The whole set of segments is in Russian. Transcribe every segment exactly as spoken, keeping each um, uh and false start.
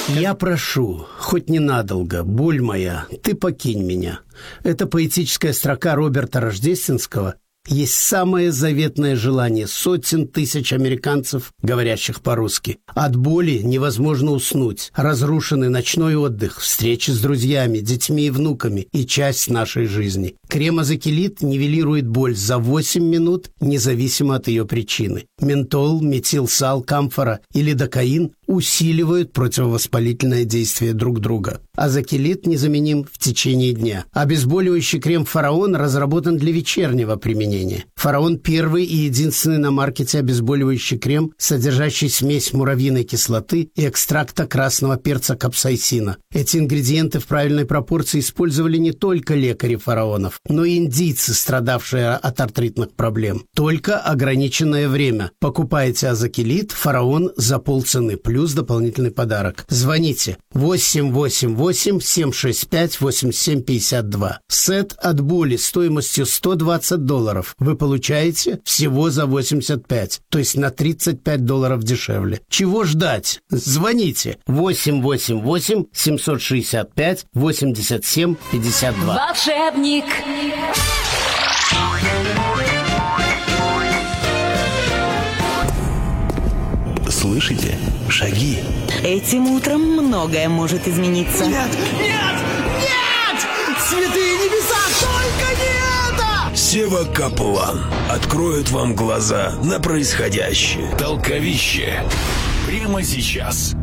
Я прошу, хоть ненадолго, боль моя, ты покинь меня. Это поэтическая строка Роберта Рождественского есть самое заветное желание сотен тысяч американцев, говорящих по-русски. От боли невозможно уснуть. Разрушенный ночной отдых, встречи с друзьями, детьми и внуками и часть нашей жизни. Крем-азокилит нивелирует боль за восемь минут, независимо от ее причины. Ментол, метилсал, камфора и лидокаин усиливают противовоспалительное действие друг друга. Азокилит незаменим в течение дня. Обезболивающий крем «Фараон» разработан для вечернего применения. «Фараон» – первый и единственный на маркете обезболивающий крем, содержащий смесь муравьиной кислоты и экстракта красного перца капсаицина. Эти ингредиенты в правильной пропорции использовали не только лекари фараонов, но и индийцы, страдавшие от артритных проблем. Только ограниченное время. Покупайте азокилит «Фараон» за полцены, плюс дополнительный подарок. Звоните восемь восемь восемь семь шесть пять восемь семь пять два. Сет от боли стоимостью сто двадцать долларов вы получаете всего за восемьдесят пять, то есть на тридцать пять долларов дешевле. Чего ждать? Звоните восемь восемь восемь семь шесть пять восемь семь пять два. Волшебник. Слышите? Шаги. Этим утром многое может измениться. Нет! Нет! Нет! Святые небеса, только не это! Сева Каплан откроет вам глаза на происходящее. Толковище. Прямо сейчас.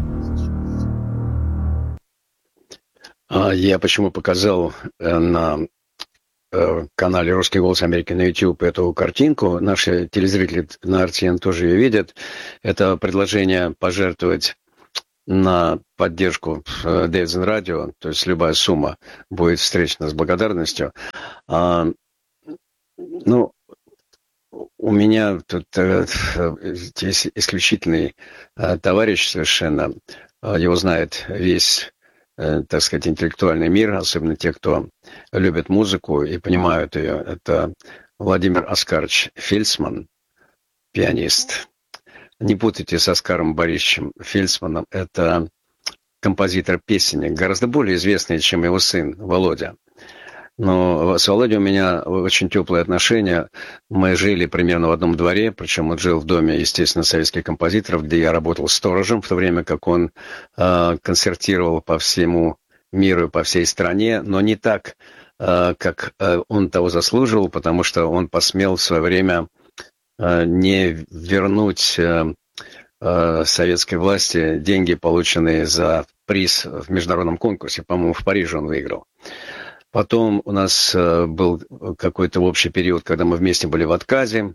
Я почему показал на канале «Русский голос Америки» на YouTube эту картинку. Наши телезрители на эр ти эн тоже ее видят. Это предложение пожертвовать на поддержку Davidson Radio, то есть любая сумма будет встречена с благодарностью. А, ну, у меня тут э, есть исключительный э, товарищ совершенно. Его знает весь, э, так сказать, интеллектуальный мир, особенно те, кто любит музыку и понимают ее. Это Владимир Оскарович Фельдсман, пианист. Не путайте с Оскаром Борисовичем Фельдсманом. Это композитор-песенник, гораздо более известный, чем его сын Володя. Но с Володей у меня очень теплые отношения. Мы жили примерно в одном дворе, причем он жил в доме, естественно, советских композиторов, где я работал сторожем, в то время как он э, концертировал по всему миру, по всей стране, но не так, э, как э, он того заслуживал, потому что он посмел в свое время не вернуть э, э, советской власти деньги, полученные за приз в международном конкурсе. По-моему, в Париже он выиграл. Потом у нас э, был какой-то общий период, когда мы вместе были в отказе.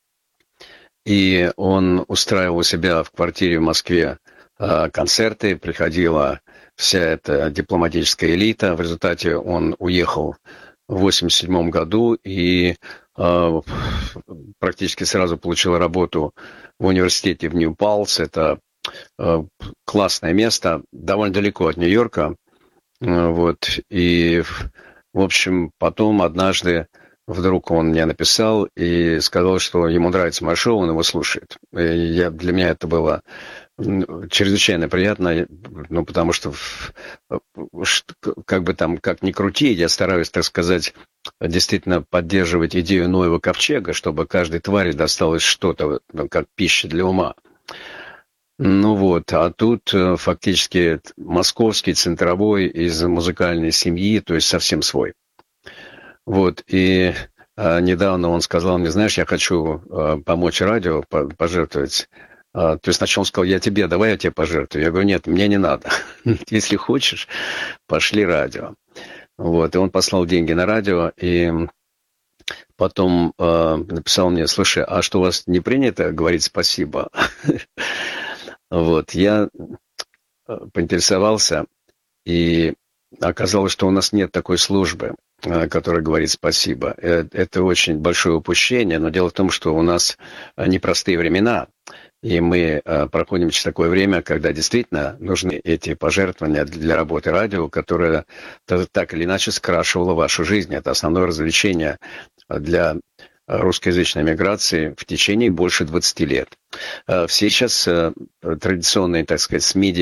И он устраивал у себя в квартире в Москве э, концерты. Приходила вся эта дипломатическая элита. В результате он уехал в восемьдесят седьмом году и э, практически сразу получил работу в университете в Нью-Палс. Это э, классное место, довольно далеко от Нью-Йорка. Э, вот. И, в общем, потом однажды вдруг он мне написал и сказал, что ему нравится мое шоу, он его слушает. И я, для меня это было чрезвычайно приятно, ну, потому что, как бы там, как ни крути, я стараюсь, так сказать, действительно поддерживать идею Ноева ковчега, чтобы каждой твари досталось что-то, как пища для ума. Ну вот, а тут фактически московский, центровой, из музыкальной семьи, то есть совсем свой. Вот, и а, недавно он сказал мне, знаешь, я хочу а, помочь радио, по- пожертвовать. А, то есть сначала он сказал, я тебе, давай я тебе пожертвую. Я говорю, нет, мне не надо. Если хочешь, пошли радио. Вот, и он послал деньги на радио, и потом э, написал мне, слушай, а что у вас не принято говорить спасибо? Вот, я поинтересовался, и оказалось, что у нас нет такой службы, которая говорит спасибо. Это очень большое упущение, но дело в том, что у нас непростые времена, и мы проходим через такое время, когда действительно нужны эти пожертвования для работы радио, которое так или иначе скрашивало вашу жизнь. Это основное развлечение для русскоязычной миграции в течение больше двадцати лет. Все сейчас традиционные, так сказать, СМИ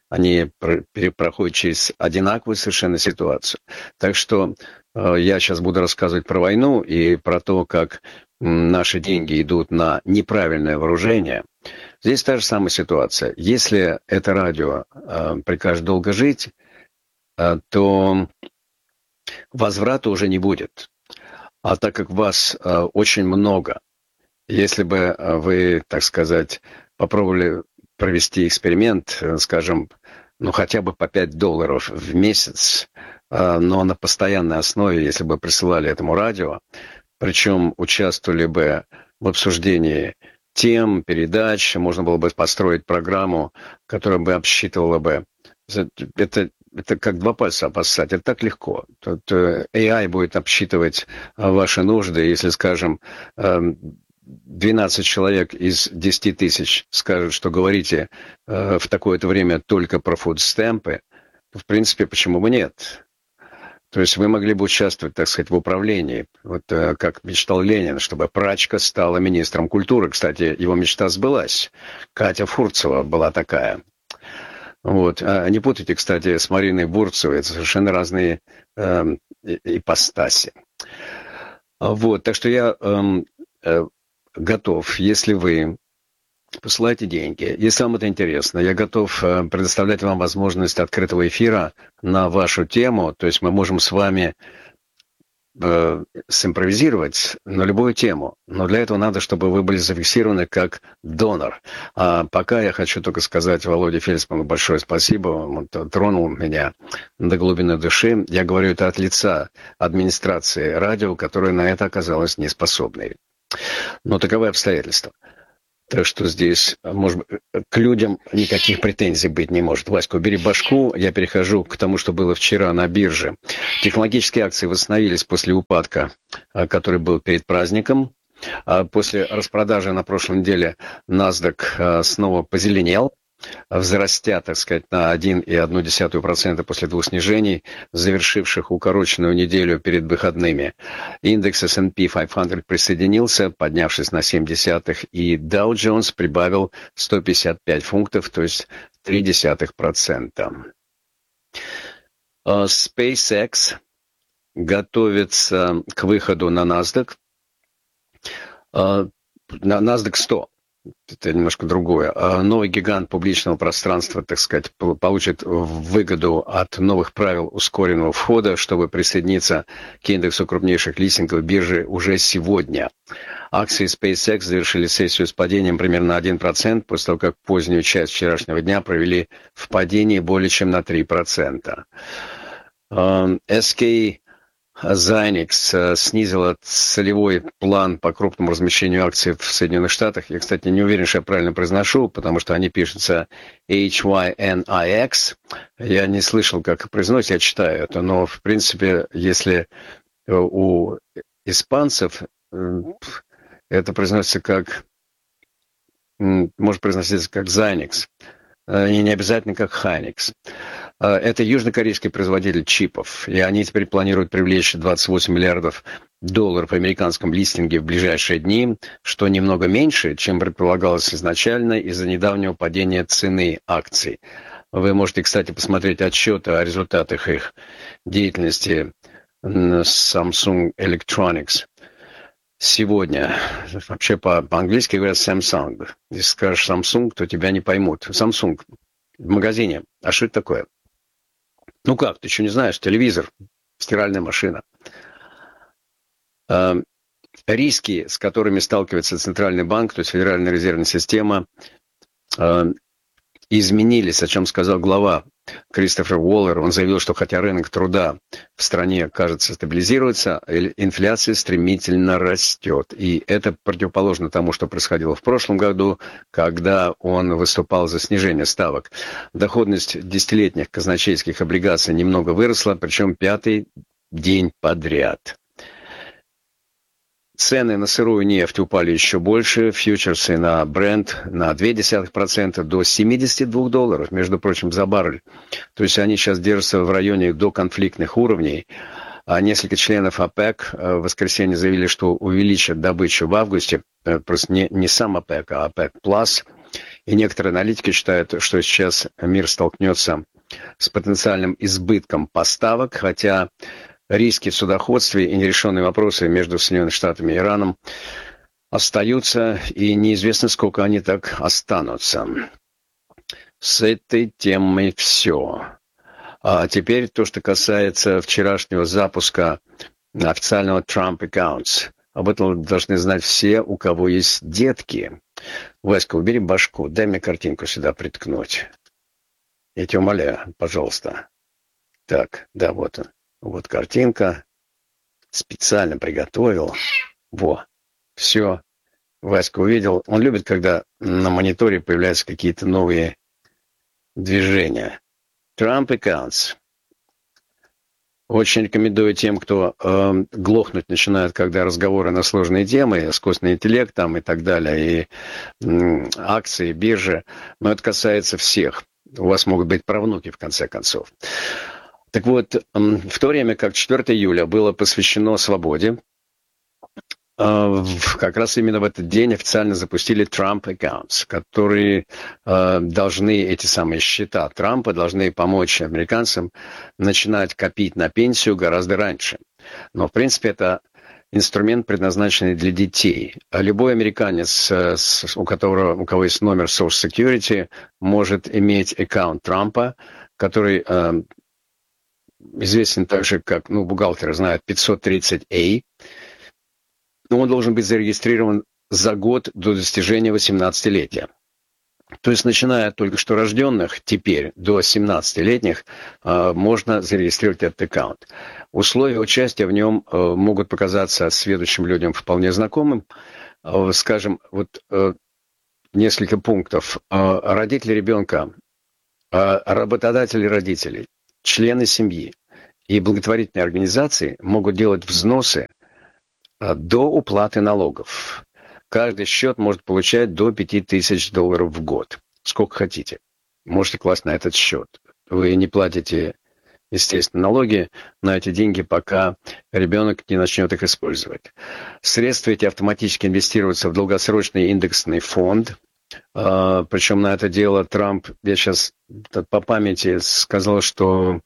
они проходят через одинаковую совершенно ситуацию. Так что я сейчас буду рассказывать про войну и про то, как наши деньги идут на неправильное вооружение. Здесь та же самая ситуация. Если это радио э, прикажет долго жить, э, то возврата уже не будет. А так как вас э, очень много, если бы вы, так сказать, попробовали провести эксперимент, э, скажем, ну хотя бы по пять долларов в месяц, э, но на постоянной основе, если бы присылали этому радио, причем участвовали бы в обсуждении тем, передач, можно было бы построить программу, которая бы обсчитывала бы. Это, это как два пальца обоссать, это так легко. Тут эй ай будет обсчитывать ваши нужды, если, скажем, двенадцать человек из десяти тысяч скажут, что говорите в такое-то время только про фудстемпы, то, в принципе, почему бы нет? То есть вы могли бы участвовать, так сказать, в управлении, вот как мечтал Ленин, чтобы прачка стала министром культуры. Кстати, его мечта сбылась. Катя Фурцева была такая. Вот. А не путайте, кстати, с Мариной Бурцевой. Это совершенно разные э, ипостаси. Вот. Так что я э, э, готов, если вы посылайте деньги. Если вам это интересно, я готов предоставлять вам возможность открытого эфира на вашу тему. То есть мы можем с вами э, симпровизировать на любую тему. Но для этого надо, чтобы вы были зафиксированы как донор. А пока я хочу только сказать Володе Фельдсману большое спасибо. Он тронул меня до глубины души. Я говорю это от лица администрации радио, которая на это оказалась неспособной. Но таковы обстоятельства. Так что здесь, может быть, к людям никаких претензий быть не может. Васька, убери башку. Я перехожу к тому, что было вчера на бирже. Технологические акции восстановились после упадка, который был перед праздником. После распродажи на прошлой неделе NASDAQ снова позеленел, взрастя, так сказать, на один целых одну десятую процента после двух снижений, завершивших укороченную неделю перед выходными. Индекс эс энд пи пятьсот присоединился, поднявшись на семь десятых, и Dow Jones прибавил сто пятьдесят пять пунктов, то есть три десятых процента. SpaceX готовится к выходу на NASDAQ. На NASDAQ сто. Это немножко другое. Новый гигант публичного пространства, так сказать, получит выгоду от новых правил ускоренного входа, чтобы присоединиться к индексу крупнейших листингов биржи уже сегодня. Акции SpaceX завершили сессию с падением примерно на один процент, после того, как позднюю часть вчерашнего дня провели в падении более чем на три процента. эс кей Zynex снизила целевой план по крупному размещению акций в Соединенных Штатах. Я, кстати, не уверен, что я правильно произношу, потому что они пишутся эйч уай эн ай экс. Я не слышал, как произносится, я читаю это, но, в принципе, если у испанцев это произносится как, может произноситься как Zynex, и не обязательно как Hynix. Это южнокорейский производитель чипов, и они теперь планируют привлечь двадцать восемь миллиардов долларов в американском листинге в ближайшие дни, что немного меньше, чем предполагалось изначально из-за недавнего падения цены акций. Вы можете, кстати, посмотреть отчеты о результатах их деятельности Samsung Electronics. Сегодня, вообще по- по-английски говорят Samsung. Если скажешь Samsung, то тебя не поймут. Samsung в магазине. А что это такое? Ну как, ты еще не знаешь? Телевизор, стиральная машина. Э, риски, с которыми сталкивается Центральный банк, то есть Федеральная резервная система, э, изменились, о чем сказал глава Кристофер Уоллер. Он заявил, что хотя рынок труда в стране, кажется, стабилизируется, инфляция стремительно растет. И это противоположно тому, что происходило в прошлом году, когда он выступал за снижение ставок. Доходность десятилетних казначейских облигаций немного выросла, причем пятый день подряд. Цены на сырую нефть упали еще больше, фьючерсы на Brent на ноль целых две десятых процента до семьдесят два долларов, между прочим, за баррель. То есть они сейчас держатся в районе доконфликтных уровней. А несколько членов ОПЕК в воскресенье заявили, что увеличат добычу в августе, просто не, не сам ОПЕК, а ОПЕК+, И некоторые аналитики считают, что сейчас мир столкнется с потенциальным избытком поставок, хотя риски в судоходстве и нерешенные вопросы между Соединенными Штатами и Ираном остаются, и неизвестно, сколько они так останутся. С этой темой все. А теперь то, что касается вчерашнего запуска официального Trump Accounts. Об этом должны знать все, у кого есть детки. Васька, убери башку, дай мне картинку сюда приткнуть. Я тебя умоляю, пожалуйста. Так, да, вот он. Вот картинка. Специально приготовил. Во, все. Васька увидел. Он любит, когда на мониторе появляются какие-то новые движения. Trump Accounts. Очень рекомендую тем, кто э, глохнуть начинает, когда разговоры на сложные темы, искусственный интеллект там и так далее, и э, акции, биржи. Но это касается всех. У вас могут быть правнуки, в конце концов. Так вот, э, в то время как четвёртого июля было посвящено свободе, как раз именно в этот день официально запустили Trump Accounts, которые э, должны, эти самые счета Трампа, должны помочь американцам начинать копить на пенсию гораздо раньше. Но, в принципе, это инструмент, предназначенный для детей. А любой американец, у которого, у кого есть номер Social Security, может иметь аккаунт Трампа, который э, известен также как, ну, бухгалтеры знают, пятьсот тридцать А. Но он должен быть зарегистрирован за год до достижения восемнадцатилетия. То есть, начиная от только что рожденных, теперь до семнадцатилетних, э, можно зарегистрировать этот аккаунт. Условия участия в нем э, могут показаться сведущим людям вполне знакомым. Э, скажем, вот э, несколько пунктов. Э, родители ребенка, э, работодатели родителей, члены семьи и благотворительные организации могут делать взносы до уплаты налогов. Каждый счет может получать до пяти тысяч долларов в год. Сколько хотите. Можете класть на этот счет. Вы не платите, естественно, налоги на эти деньги, пока ребенок не начнет их использовать. Средства эти автоматически инвестируются в долгосрочный индексный фонд. Причем на это дело Трамп, я сейчас по памяти сказал, что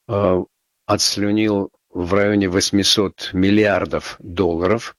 отслюнил в районе восемьсот миллиардов долларов,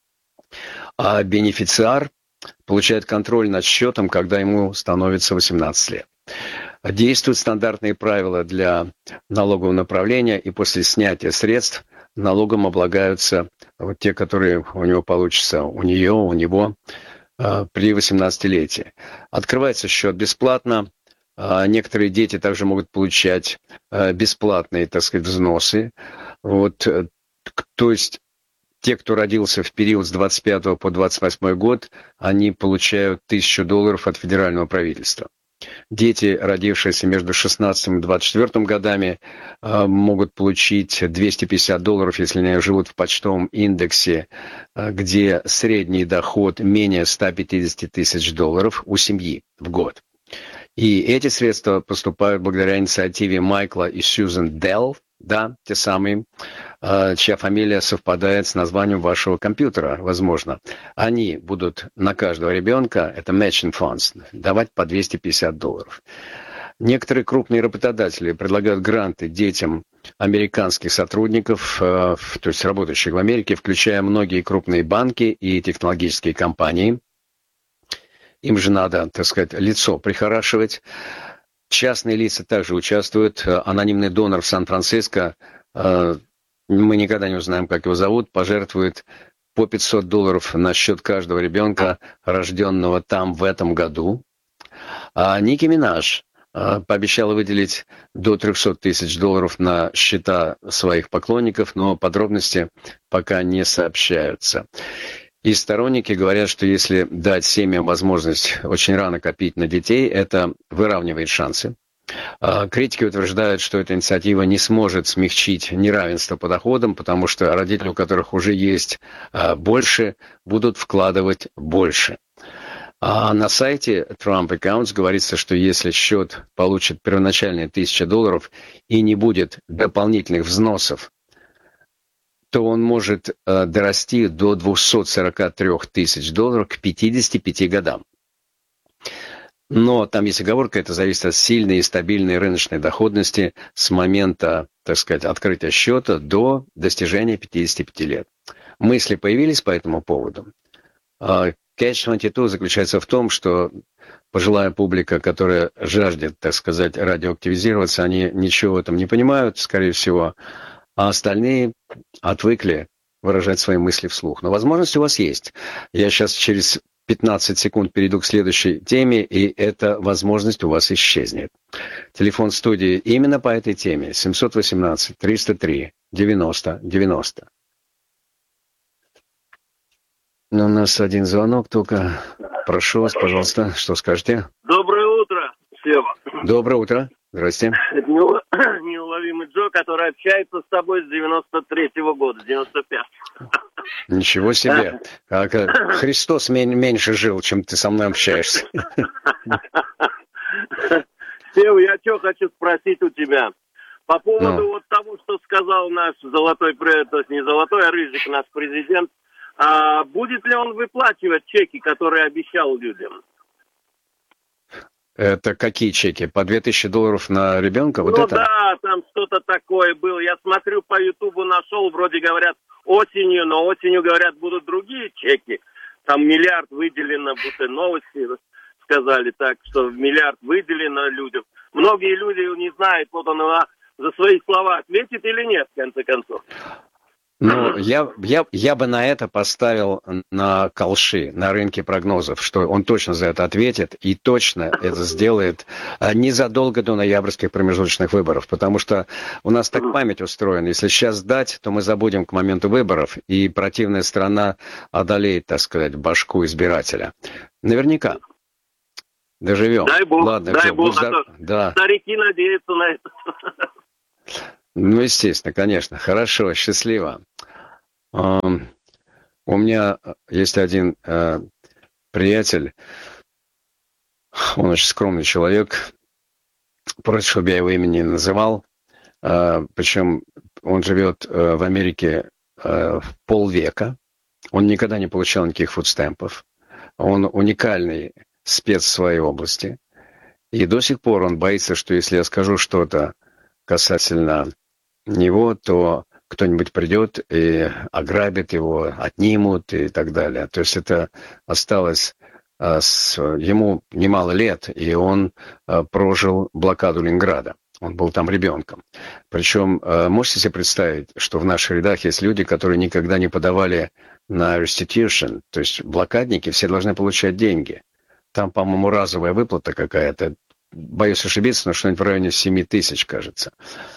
а бенефициар получает контроль над счетом, когда ему становится восемнадцать лет. Действуют стандартные правила для налогового направления, и после снятия средств налогом облагаются вот те, которые у него получатся, у нее, у него при восемнадцатилетии. Открывается счет бесплатно. Некоторые дети также могут получать бесплатные, так сказать, взносы. Вот, то есть те, кто родился в период с двадцать пятого по двадцать восьмой год, они получают тысячу долларов от федерального правительства. Дети, родившиеся между шестнадцатым и двадцать четвёртым годами, могут получить двести пятьдесят долларов, если они живут в почтовом индексе, где средний доход менее ста пятидесяти тысяч долларов у семьи в год. И эти средства поступают благодаря инициативе Майкла и Сьюзен Делл, да, те самые, чья фамилия совпадает с названием вашего компьютера, возможно. Они будут на каждого ребенка, это matching funds, давать по двести пятьдесят долларов. Некоторые крупные работодатели предлагают гранты детям американских сотрудников, то есть работающих в Америке, включая многие крупные банки и технологические компании. Им же надо, так сказать, лицо прихорашивать. Частные лица также участвуют. Анонимный донор в Сан-Франциско, мы никогда не узнаем, как его зовут, пожертвует по пятьсот долларов на счет каждого ребенка, рожденного там в этом году. А Ники Минаж пообещала выделить до триста тысяч долларов на счета своих поклонников, но подробности пока не сообщаются. И сторонники говорят, что если дать семьям возможность очень рано копить на детей, это выравнивает шансы. Критики утверждают, что эта инициатива не сможет смягчить неравенство по доходам, потому что родители, у которых уже есть больше, будут вкладывать больше. А на сайте Trump Accounts говорится, что если счет получит первоначальные тысяча долларов и не будет дополнительных взносов, то он может э, дорасти до двухсот сорока трёх тысяч долларов к пятидесяти пяти годам. Но там есть оговорка, это зависит от сильной и стабильной рыночной доходности с момента, так сказать, открытия счета до достижения пятидесяти пяти лет. Мысли появились по этому поводу. Catch двадцать два заключается в том, что пожилая публика, которая жаждет, так сказать, радиоактивизироваться, они ничего в этом не понимают, скорее всего, а остальные отвыкли выражать свои мысли вслух. Но возможность у вас есть. Я сейчас через пятнадцать секунд перейду к следующей теме, и эта возможность у вас исчезнет. Телефон студии именно по этой теме семь один восемь три ноль три девяносто девяносто. Но у нас один звонок только. Прошу вас, пожалуйста, что скажете? Доброе утро, Сева. Доброе утро. Здрасте. Это неуловимый Джо, который общается с тобой с девяносто третьего года, девяносто пятого. Ничего себе. Как Христос меньше жил, чем ты со мной общаешься. Сева, я что хочу спросить у тебя. По поводу ну. вот того, что сказал наш золотой, то есть не золотой, а рыжик, наш президент. А будет ли он выплачивать чеки, которые обещал людям? Это какие чеки? По две тысячи долларов на ребенка? Вот ну это? Да, там что-то такое было. Я смотрю по Ютубу, нашел, вроде говорят осенью, но осенью, говорят, будут другие чеки. Там миллиард выделено, будто новости сказали так, что миллиард выделено людям. Многие люди не знают, вот он за свои слова ответит или нет, в конце концов. Ну, я, я, я бы на это поставил на колши, на рынке прогнозов, что он точно за это ответит и точно это сделает незадолго до ноябрьских промежуточных выборов, потому что у нас так память устроена. Если сейчас сдать, то мы забудем к моменту выборов, и противная сторона одолеет, так сказать, башку избирателя. Наверняка. Доживем. Дай бог, Ладно, дай все, бог, здор... а то да. Старики надеются на это. Ну, естественно, конечно. Хорошо, счастливо. Uh, у меня есть один uh, приятель, он очень скромный человек, просит, чтобы я его имени не называл, uh, причем он живет uh, в Америке uh, полвека, он никогда не получал никаких фудстемпов, он уникальный спец в своей области, и до сих пор он боится, что если я скажу что-то касательно него, то кто-нибудь придет и ограбит его, отнимут и так далее. То есть это осталось а, с, ему немало лет, и он а, прожил блокаду Ленинграда. Он был там ребенком. Причем, а, можете себе представить, что в наших рядах есть люди, которые никогда не подавали на restitution, то есть блокадники все должны получать деньги. Там, по-моему, разовая выплата какая-то. Боюсь ошибиться, но что-нибудь в районе семь тысяч, кажется.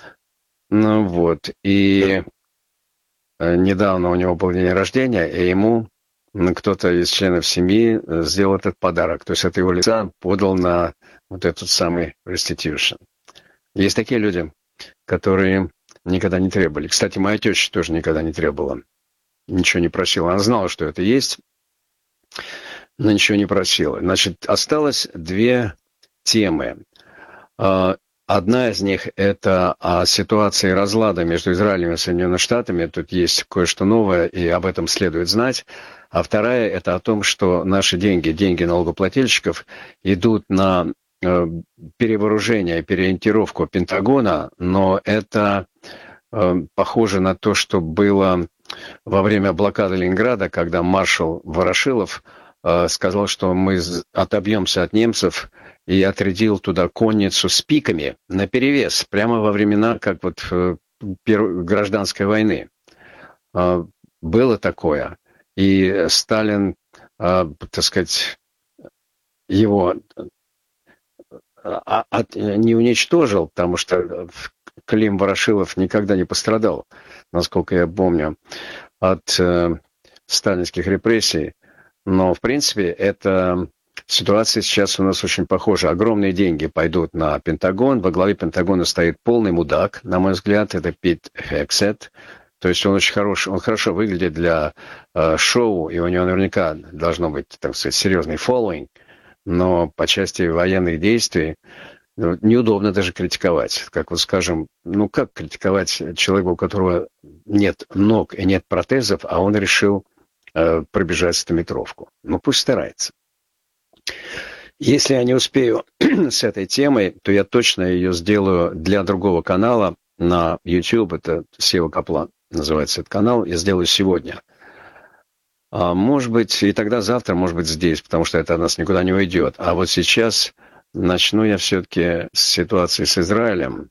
Ну вот, и недавно у него был день рождения, и ему кто-то из членов семьи сделал этот подарок. То есть от его лица подал на вот этот самый restitution. Есть такие люди, которые никогда не требовали. Кстати, моя теща тоже никогда не требовала. Ничего не просила. Она знала, что это есть, но ничего не просила. Значит, осталось две темы. Одна из них – это о ситуации разлада между Израилем и Соединенными Штатами. Тут есть кое-что новое, и об этом следует знать. А вторая – это о том, что наши деньги, деньги налогоплательщиков, идут на э, перевооружение, переориентировку Пентагона, но это э, похоже на то, что было во время блокады Ленинграда, когда маршал Ворошилов э, сказал, что мы отобьемся от немцев, и отрядил туда конницу с пиками наперевес, прямо во времена, как вот первой гражданской войны. Было такое. И Сталин, так сказать, его не уничтожил, потому что Клим Ворошилов никогда не пострадал, насколько я помню, от сталинских репрессий. Но, в принципе, это... Ситуация сейчас у нас очень похожа. Огромные деньги пойдут на Пентагон. Во главе Пентагона стоит полный мудак, на мой взгляд. Это Пит Хексет. То есть он очень хороший, он хорошо выглядит для э, шоу, и у него наверняка должно быть, так сказать, серьезный following. Но по части военных действий ну, неудобно даже критиковать. Как вот скажем, ну как критиковать человека, у которого нет ног и нет протезов, а он решил э, пробежать стометровку? Ну пусть старается. Если я не успею с этой темой, то я точно ее сделаю для другого канала на YouTube. Это Сева Каплан называется этот канал. Я сделаю сегодня. А может быть, и тогда завтра, может быть, здесь, потому что это от нас никуда не уйдет. А вот сейчас начну я все-таки с ситуации с Израилем.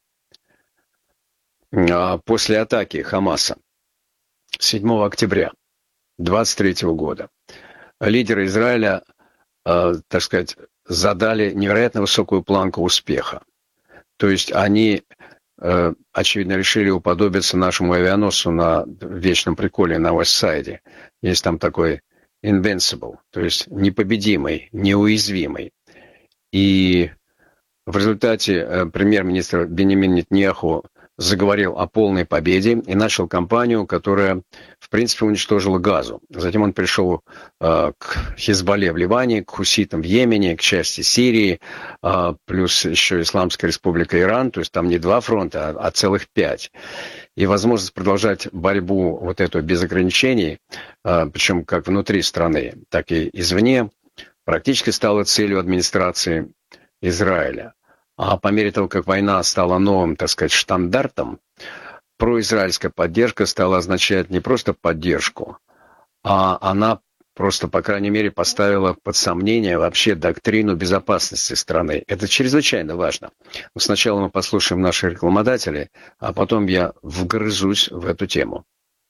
После атаки Хамаса седьмого октября двадцать третьего года лидеры Израиля, э, так сказать, задали невероятно высокую планку успеха. То есть они, э, очевидно, решили уподобиться нашему авианосцу на вечном приколе на Уэстсайде. Есть там такой invincible, то есть непобедимый, неуязвимый. И в результате э, премьер-министр Беньямин Нетаньяху заговорил о полной победе и начал кампанию, которая, в принципе, уничтожила Газу. Затем он пришел э, к Хизбалле в Ливане, к хуситам в Йемене, к части Сирии, э, плюс еще Исламская республика Иран, то есть там не два фронта, а, а целых пять. И возможность продолжать борьбу вот эту без ограничений, э, причем как внутри страны, так и извне, практически стала целью администрации Израиля. А по мере того, как война стала новым, так сказать, стандартом, произраильская поддержка стала означать не просто поддержку, а она просто, по крайней мере, поставила под сомнение вообще доктрину безопасности страны. Это чрезвычайно важно. Но сначала мы послушаем наших рекламодателей, а потом я вгрызусь в эту тему.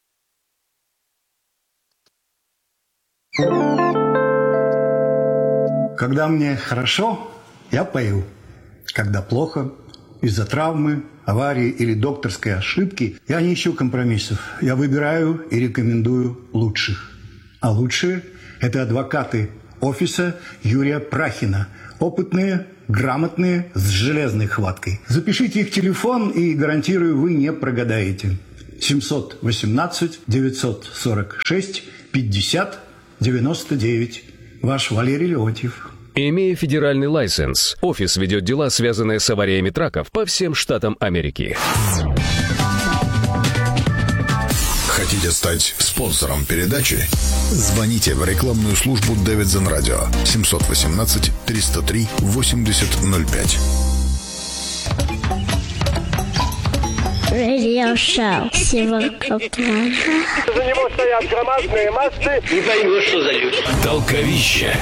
Когда мне хорошо, я пою. Когда плохо, из-за травмы, аварии или докторской ошибки, я не ищу компромиссов. Я выбираю и рекомендую лучших. А лучшие – это адвокаты офиса Юрия Прахина. Опытные, грамотные, с железной хваткой. Запишите их телефон, и, гарантирую, вы не прогадаете. семьсот восемнадцать девятьсот сорок шесть пятьдесят девяносто девять. Ваш Валерий Леонтьев. Имея федеральный лайсенс, офис ведет дела, связанные с авариями траков по всем штатам Америки. Хотите стать спонсором передачи? Звоните в рекламную службу Davidson Radio семьсот восемнадцать триста три восемьдесят ноль пять. Радиошоу Сева Каплана. За него стоят громадные массы. Не пойму, что за люди. Толковище.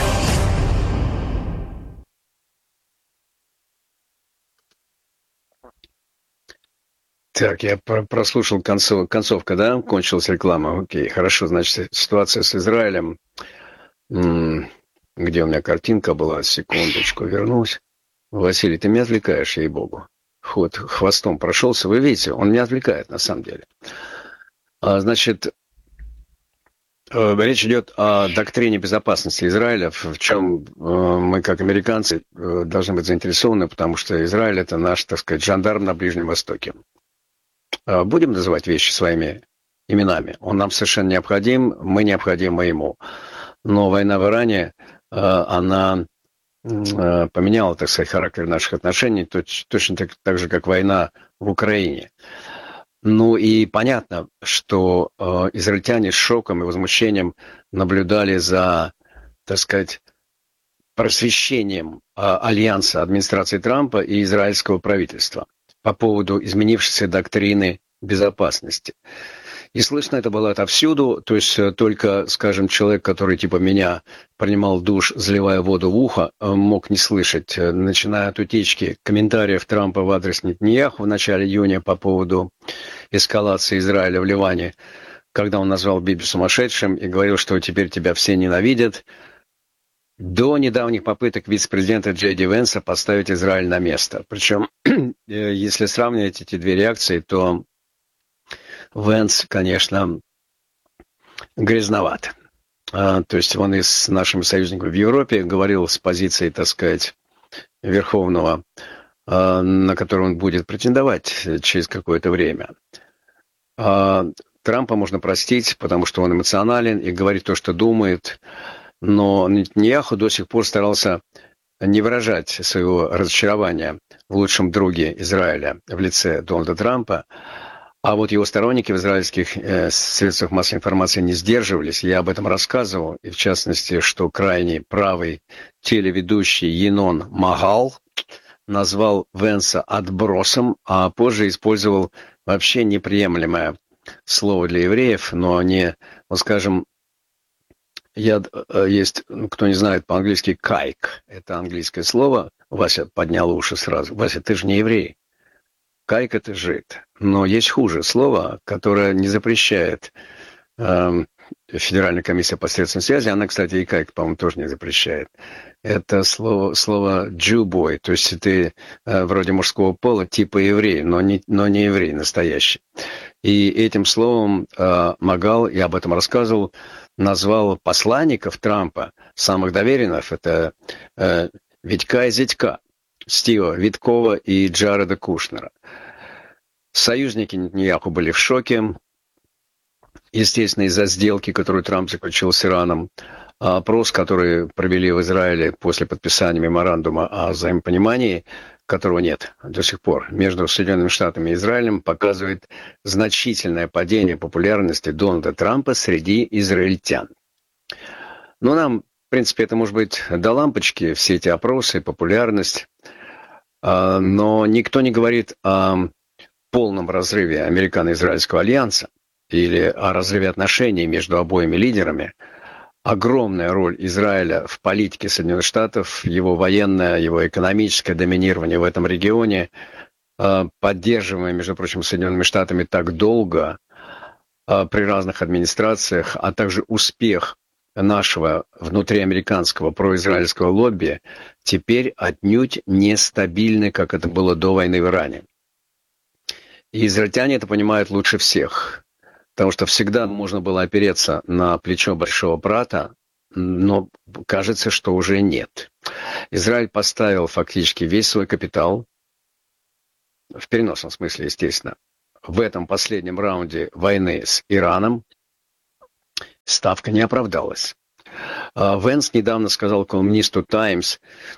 Так, я прослушал концов, концовка, да? Кончилась реклама. Окей, хорошо. Значит, ситуация с Израилем. М-м, где у меня картинка была? Секундочку, вернусь. Василий, ты меня отвлекаешь, ей-богу. Ход хвостом прошелся. Вы видите, он меня отвлекает, на самом деле. А, значит, э, речь идет о доктрине безопасности Израиля, в чем э, мы, как американцы, э, должны быть заинтересованы, потому что Израиль – это наш, так сказать, жандарм на Ближнем Востоке. Будем называть вещи своими именами. Он нам совершенно необходим, мы необходимы ему. Но война в Иране, она поменяла, так сказать, характер наших отношений, точно так, так же, как война в Украине. Ну и понятно, что израильтяне с шоком и возмущением наблюдали за, так сказать, просвещением альянса администрации Трампа и израильского правительства по поводу изменившейся доктрины безопасности. И слышно это было отовсюду, то есть только, скажем, человек, который типа меня принимал душ, заливая воду в ухо, мог не слышать, начиная от утечки комментариев Трампа в адрес Нетаньяху в начале июня по поводу эскалации Израиля в Ливане, когда он назвал Биби сумасшедшим и говорил, что теперь тебя все ненавидят, до недавних попыток вице-президента Джей Ди Венса поставить Израиль на место. Причем, если сравнивать эти две реакции, то Венс, конечно, грязноват. А, то есть он и с нашими союзниками в Европе говорил с позиции, так сказать, верховного, а, на который он будет претендовать через какое-то время. А, Трампа можно простить, потому что он эмоционален и говорит то, что думает. Но Нетаньяху до сих пор старался не выражать своего разочарования в лучшем друге Израиля в лице Дональда Трампа, А вот его сторонники в израильских э, средствах массовой информации не сдерживались. Я об этом рассказывал. И в частности, что крайне правый телеведущий Янон Магал назвал Венса отбросом, а позже использовал вообще неприемлемое слово для евреев, но не, вот скажем, я, есть, кто не знает по-английски, кайк. Это английское слово. Вася поднял уши сразу. Вася, ты же не еврей. Кайк – это жид. Но есть хуже слово, которое не запрещает э, Федеральная комиссия по средствам связи. Она, кстати, и кайк, по-моему, тоже не запрещает. Это слово, слово Jew boy, то есть ты э, вроде мужского пола, типа еврей, но не, но не еврей настоящий. И этим словом э, Магал, я об этом рассказывал, назвал посланников Трампа, самых доверенных, это э, Витька и Зятька, Стива Виткова и Джареда Кушнера. Союзники Нетаньяху были в шоке, естественно, из-за сделки, которую Трамп заключил с Ираном. А опрос, который провели в Израиле после подписания меморандума о взаимопонимании, которого нет до сих пор, между Соединенными Штатами и Израилем, показывает значительное падение популярности Дональда Трампа среди израильтян. Но нам, в принципе, это может быть до лампочки, все эти опросы, популярность, но никто не говорит о полном разрыве американо-израильского альянса или о разрыве отношений между обоими лидерами. Огромная роль Израиля в политике Соединенных Штатов, его военное, его экономическое доминирование в этом регионе, поддерживаемое, между прочим, Соединенными Штатами так долго при разных администрациях, а также успех нашего внутриамериканского произраильского лобби теперь отнюдь нестабильны, как это было до войны в Иране. И израильтяне это понимают лучше всех. Потому что всегда можно было опереться на плечо большого брата, но кажется, что уже нет. Израиль поставил фактически весь свой капитал, в переносном смысле, естественно, в этом последнем раунде войны с Ираном. Ставка не оправдалась. Венс недавно сказал колумнисту «Таймс»,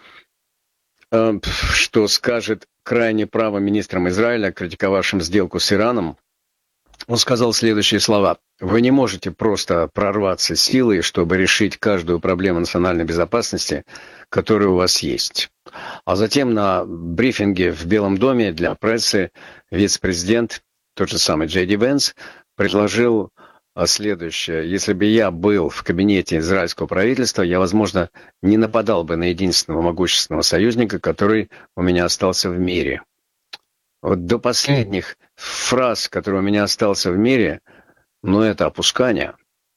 что скажет крайне правым министрам Израиля, критиковавшим сделку с Ираном. Он сказал следующие слова. «Вы не можете просто прорваться силой, чтобы решить каждую проблему национальной безопасности, которая у вас есть». А затем на брифинге в Белом доме для прессы вице-президент, тот же самый Джей Ди Венс, предложил следующее. «Если бы я был в кабинете израильского правительства, я, возможно, не нападал бы на единственного могущественного союзника, который у меня остался в мире». Вот до последних фраз, которые у меня остался в мире, ну, это опускание.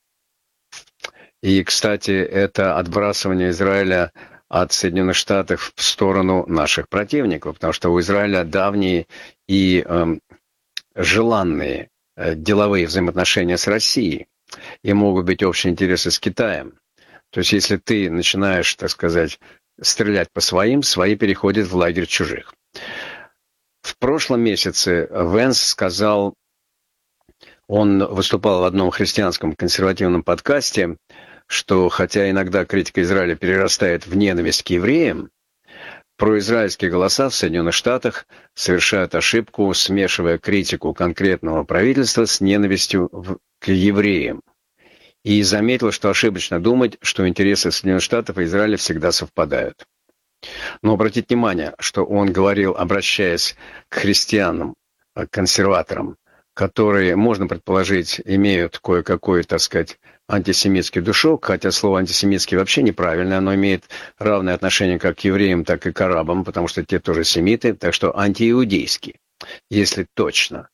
И, кстати, это отбрасывание Израиля от Соединенных Штатов в сторону наших противников, потому что у Израиля давние и э, желанные э, деловые взаимоотношения с Россией, и могут быть общие интересы с Китаем. То есть, если ты начинаешь, так сказать, стрелять по своим, свои переходят в лагерь чужих. В прошлом месяце Венс сказал, он выступал в одном христианском консервативном подкасте, что хотя иногда критика Израиля перерастает в ненависть к евреям, произраильские голоса в Соединенных Штатах совершают ошибку, смешивая критику конкретного правительства с ненавистью к евреям. И заметил, что ошибочно думать, что интересы Соединенных Штатов и Израиля всегда совпадают. Но обратите внимание, что он говорил, обращаясь к христианам, к консерваторам, которые, можно предположить, имеют кое-какой, так сказать, антисемитский душок, хотя слово антисемитский вообще неправильное, оно имеет равное отношение как к евреям, так и к арабам, потому что те тоже семиты, так что антииудейский, если точно.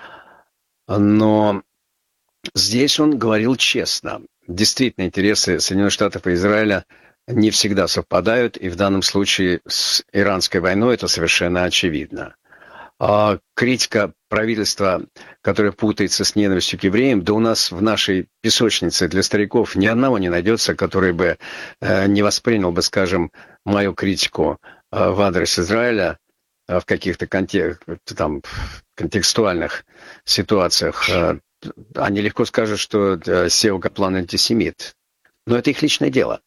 Но здесь он говорил честно. Действительно, интересы Соединенных Штатов и Израиля не всегда совпадают, и в данном случае с иранской войной это совершенно очевидно. А критика правительства, которое путается с ненавистью к евреям, да у нас в нашей песочнице для стариков ни одного не найдется, который бы э, не воспринял бы, скажем, мою критику э, в адрес Израиля э, в каких-то контек- там, контекстуальных ситуациях. Э, они легко скажут, что э, Сео Каплан антисемит. Но это их личное дело.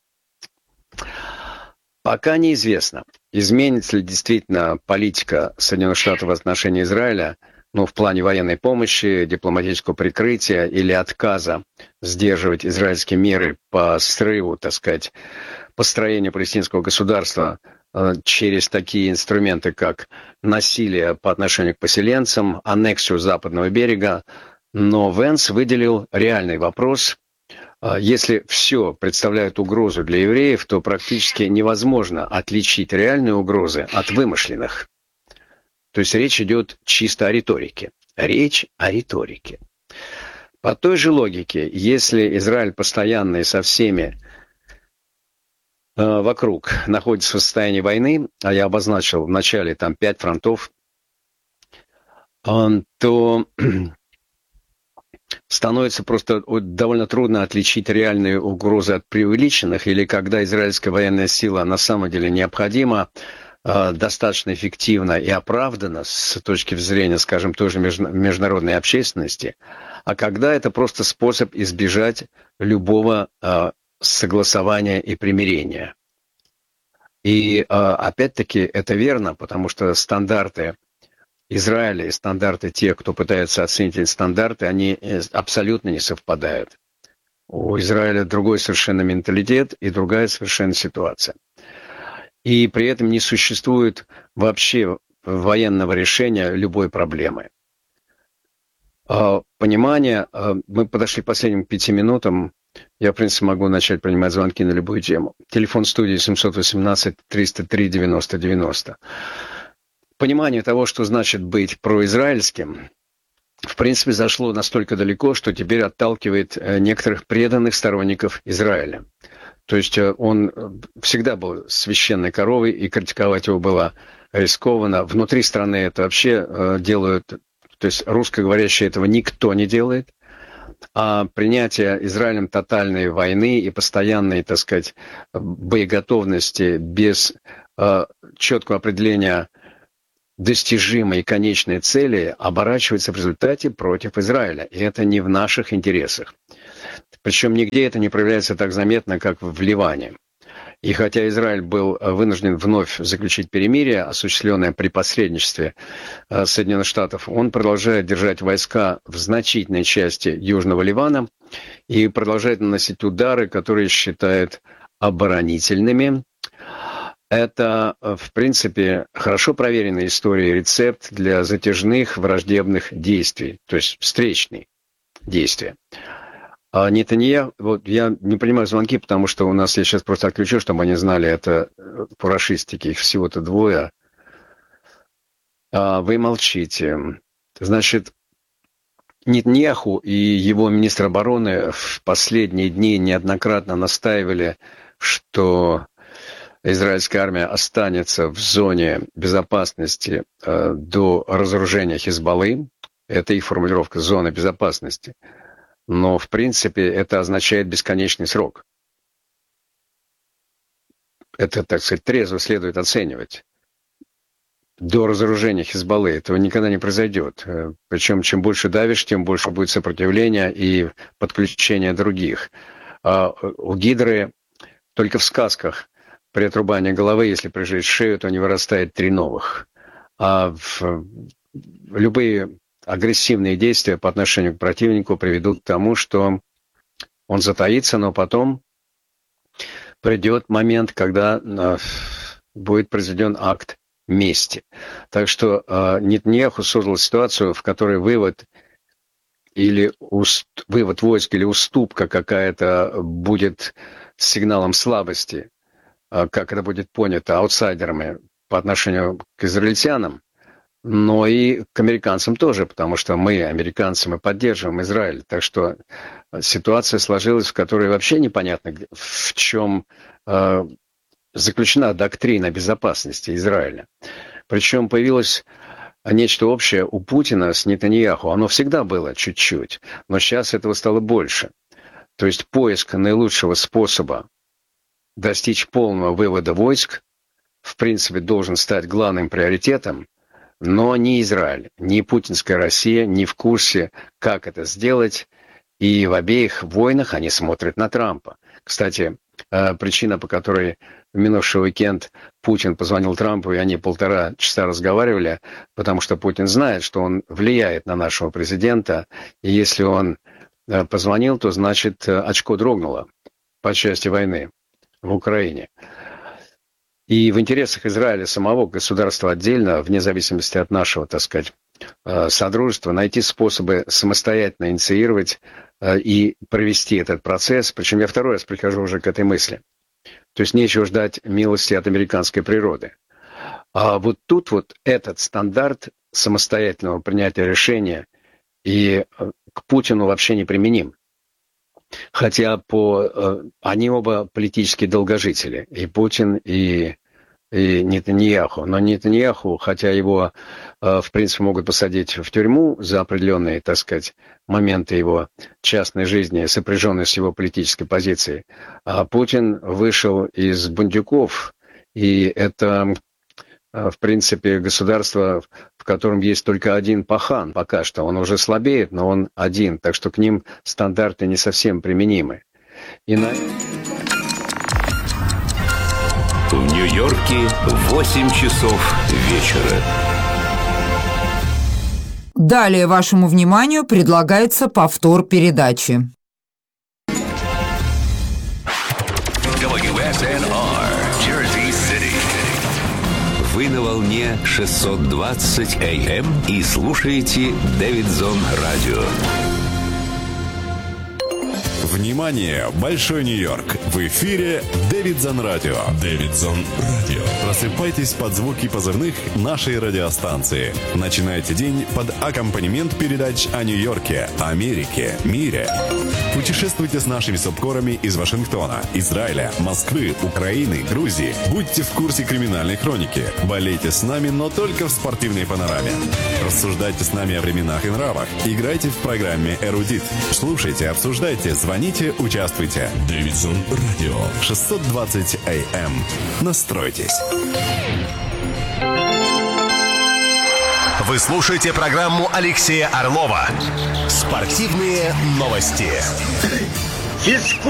Пока неизвестно, изменится ли действительно политика Соединенных Штатов в отношении Израиля ну, в плане военной помощи, дипломатического прикрытия или отказа сдерживать израильские меры по срыву, так сказать, построению палестинского государства через такие инструменты, как насилие по отношению к поселенцам, аннексию западного берега. Но Венс выделил реальный вопрос. Если все представляет угрозу для евреев, то практически невозможно отличить реальные угрозы от вымышленных. То есть речь идет чисто о риторике. Речь о риторике. По той же логике, если Израиль постоянно и со всеми э, вокруг находится в состоянии войны, а я обозначил в начале там пять фронтов, э, то становится просто довольно трудно отличить реальные угрозы от преувеличенных, или когда израильская военная сила на самом деле необходима, достаточно эффективно и оправдано с точки зрения, скажем, той же международной общественности, а когда это просто способ избежать любого согласования и примирения. И опять-таки это верно, потому что стандарты Израиля и стандарты тех, кто пытается оценить эти стандарты, они абсолютно не совпадают. У Израиля другой совершенно менталитет и другая совершенно ситуация. И при этом не существует вообще военного решения любой проблемы. Понимание, мы подошли к последним пяти минутам, я, в принципе, могу начать принимать звонки на любую тему. Телефон студии семь один восемь триста три девяносто девяносто. Понимание того, что значит быть произраильским, в принципе, зашло настолько далеко, что теперь отталкивает некоторых преданных сторонников Израиля. То есть он всегда был священной коровой, и критиковать его было рискованно. Внутри страны это вообще делают, то есть русскоговорящие этого никто не делает. А принятие Израилем тотальной войны и постоянной, так сказать, боеготовности без э, четкого определения достижимой и конечной цели оборачивается в результате против Израиля. И это не в наших интересах. Причем нигде это не проявляется так заметно, как в Ливане. И хотя Израиль был вынужден вновь заключить перемирие, осуществленное при посредничестве Соединенных Штатов, он продолжает держать войска в значительной части Южного Ливана и продолжает наносить удары, которые считает оборонительными. Это, в принципе, хорошо проверенная история и рецепт для затяжных враждебных действий, то есть встречные действия. А Нетаньяху, вот я не принимаю звонки, потому что у нас, я сейчас просто отключу, чтобы они знали, это фурашистики, их всего-то двое. А вы молчите. Значит, Нетаньяху и его министр обороны в последние дни неоднократно настаивали, что израильская армия останется в зоне безопасности э, до разоружения Хизбаллы. Это их формулировка «зона безопасности». Но, в принципе, это означает бесконечный срок. Это, так сказать, трезво следует оценивать. До разоружения Хизбаллы этого никогда не произойдет. Причем, чем больше давишь, тем больше будет сопротивления и подключения других. А у гидры только в сказках при отрубании головы, если прижечь шею, то не вырастает три новых. А в любые агрессивные действия по отношению к противнику приведут к тому, что он затаится, но потом придет момент, когда э, будет произведен акт мести. Так что э, Нетаньяху создал ситуацию, в которой вывод или уст, вывод войск или уступка какая-то будет сигналом слабости, э, как это будет понято аутсайдерами по отношению к израильтянам, но и к американцам тоже, потому что мы, американцы, мы поддерживаем Израиль. Так что ситуация сложилась, в которой вообще непонятно, в чем э, заключена доктрина безопасности Израиля. Причем появилось нечто общее у Путина с Нетаньяху. Оно всегда было чуть-чуть, но сейчас этого стало больше. То есть поиск наилучшего способа достичь полного вывода войск, в принципе, должен стать главным приоритетом. Но ни Израиль, ни путинская Россия не в курсе, как это сделать, и в обеих войнах они смотрят на Трампа. Кстати, причина, по которой в минувший уикенд Путин позвонил Трампу, и они полтора часа разговаривали, потому что Путин знает, что он влияет на нашего президента, и если он позвонил, то значит очко дрогнуло по части войны в Украине. И в интересах Израиля самого, государства отдельно, вне зависимости от нашего, так сказать, содружества, найти способы самостоятельно инициировать и провести этот процесс. Причем я второй раз прихожу уже к этой мысли. То есть нечего ждать милости от американской природы. А вот тут вот этот стандарт самостоятельного принятия решения и к Путину вообще не применим. Хотя по, они оба политические долгожители, и Путин, и, и Нетаньяху. Но Нетаньяху, хотя его, в принципе, могут посадить в тюрьму за определенные, так сказать, моменты его частной жизни, сопряженные с его политической позицией, а Путин вышел из бандюков, и это, в принципе, государство, в котором есть только один пахан пока что. Он уже слабеет, но он один, так что к ним стандарты не совсем применимы. И на... В Нью-Йорке восемь часов вечера. Далее вашему вниманию предлагается повтор передачи. дабл ю эс эн ар, Jersey City. Вы на волне шестьсот двадцать эй эм и слушаете Дэвидсон Радио. Внимание, Большой Нью-Йорк! В эфире Дэвидсон Радио. Дэвидсон Радио. Просыпайтесь под звуки позывных нашей радиостанции. Начинайте день под аккомпанемент передач о Нью-Йорке, Америке, мире. Путешествуйте с нашими субкорами из Вашингтона, Израиля, Москвы, Украины, Грузии. Будьте в курсе криминальной хроники. Болейте с нами, но только в спортивной панораме. Рассуждайте с нами о временах и нравах. Играйте в программе «Эрудит». Слушайте, обсуждайте, звоните, участвуйте. Дэвидсон Радио. шестьсот двадцать эй эм. Настройтесь. Вы слушаете программу Алексея Орлова «Спортивные новости».